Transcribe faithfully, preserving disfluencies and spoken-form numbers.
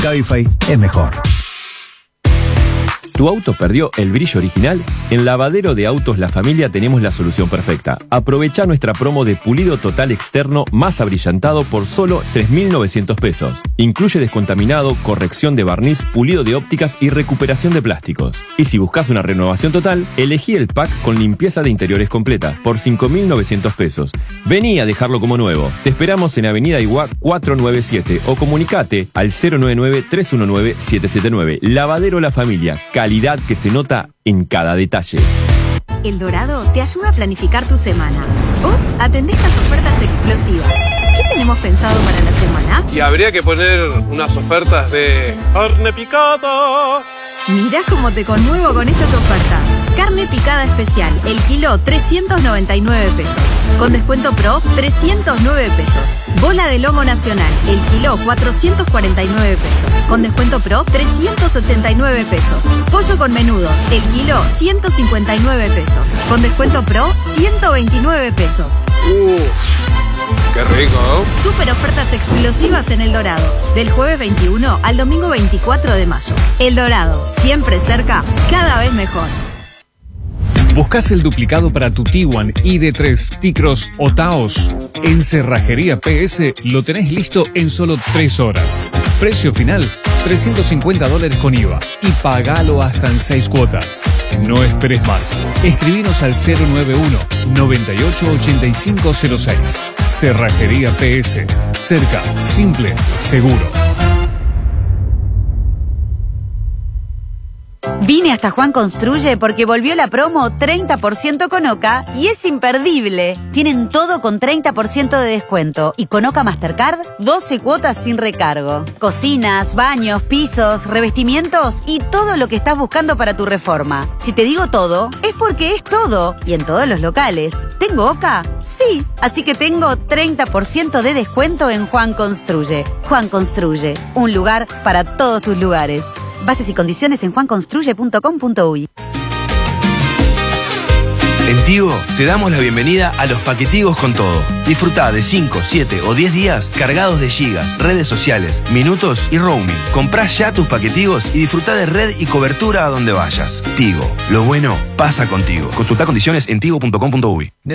Cabify es mejor. ¿Tu auto perdió el brillo original? En Lavadero de Autos La Familia tenemos la solución perfecta. Aprovecha nuestra promo de pulido total externo más abrillantado por solo tres mil novecientos pesos. Incluye descontaminado, corrección de barniz, pulido de ópticas y recuperación de plásticos. Y si buscas una renovación total, elegí el pack con limpieza de interiores completa por cinco mil novecientos pesos. Vení a dejarlo como nuevo. Te esperamos en Avenida Iguá cuatrocientos noventa y siete o comunicate al cero nueve nueve, tres uno nueve, siete siete nueve. Lavadero La Familia. Calidad que se nota en cada detalle. El Dorado te ayuda a planificar tu semana. Vos atendés las ofertas explosivas. ¿Qué tenemos pensado para la semana? Y habría que poner unas ofertas de carne picada. Mirá cómo te conmuevo con estas ofertas. Carne picada especial, el kilo trescientos noventa y nueve pesos. Con descuento pro, trescientos nueve pesos. Bola de lomo nacional, el kilo cuatrocientos cuarenta y nueve pesos. Con descuento pro, trescientos ochenta y nueve pesos. Pollo con menudos, el kilo ciento cincuenta y nueve pesos. Con descuento pro, ciento veintinueve pesos. Uh, ¡Qué rico! Super ofertas explosivas en El Dorado. Del jueves veintiuno al domingo veinticuatro de mayo. El Dorado, siempre cerca, cada vez mejor. ¿Buscas el duplicado para tu Tiguan, I D tres, T-Cross o Taos? En Cerrajería P S lo tenés listo en solo tres horas. Precio final, trescientos cincuenta dólares con I V A. Y pagalo hasta en seis cuotas. No esperes más. Escribinos al cero nueve uno, noventa y ocho, ochenta y cinco cero seis. Cerrajería P S. Cerca, simple, seguro. Vine hasta Juan Construye porque volvió la promo treinta por ciento con Oca y es imperdible. Tienen todo con treinta por ciento de descuento y con Oca Mastercard doce cuotas sin recargo. Cocinas, baños, pisos, revestimientos y todo lo que estás buscando para tu reforma. Si te digo todo, es porque es todo y en todos los locales. ¿Tengo Oca? Sí, así que tengo treinta por ciento de descuento en Juan Construye. Juan Construye, un lugar para todos tus lugares. Bases y condiciones en juan construye punto com punto uy. En Tigo te damos la bienvenida a los paquetigos con todo. Disfrutá de cinco, siete o diez días cargados de gigas, redes sociales, minutos y roaming. Comprá ya tus paquetigos y disfrutá de red y cobertura a donde vayas. Tigo, lo bueno pasa contigo. Consultá condiciones en tigo punto com punto uy.